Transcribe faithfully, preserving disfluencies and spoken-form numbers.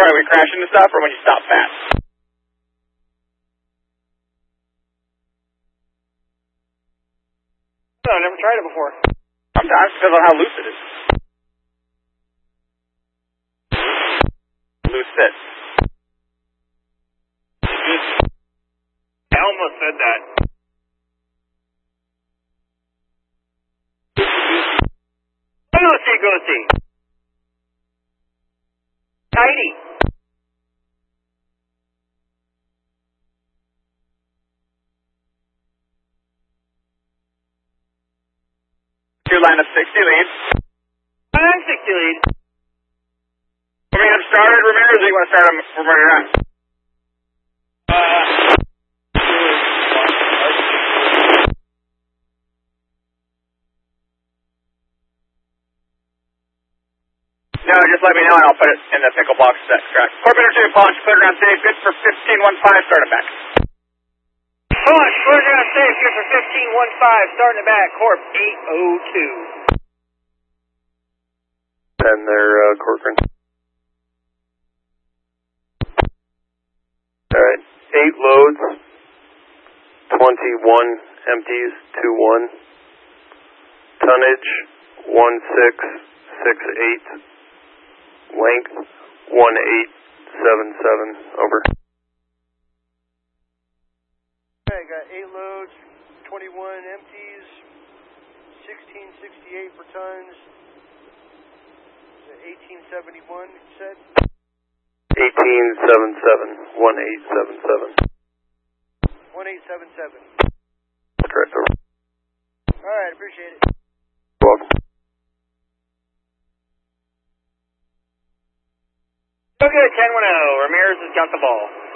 Sorry, we crash into stuff or when you stop fast? No, I've never tried it before. Sometimes, depends on how loose it is. Loose fit. I almost said that. Loosey goosey. Tidy. Two line of sixty lead. I'm sixty lead. Want me to get started, Ramirez, or do you want to start them from where you're at? Uh... No, just let me know and I'll put it in the pickle box set track. Corporate two, launch, clear ground safe, good for fifteen one five, start it back. Launch, clear ground safe, good for fifteen one five, starting it back, Corp eight oh two. And they're, uh, Corcoran. Alright, eight loads, twenty-one empties, two one. Tonnage, one six six eight. Length, one eight seven seven, over. Okay, got eight loads, twenty-one empties, sixteen sixty-eight per tons, eighteen seventy-one, you said? eighteen seventy-seven, one eight seven seven. one eight seven seven. Correct, over. Alright, appreciate it. Welcome. Okay, ten one oh, Ramirez has got the ball.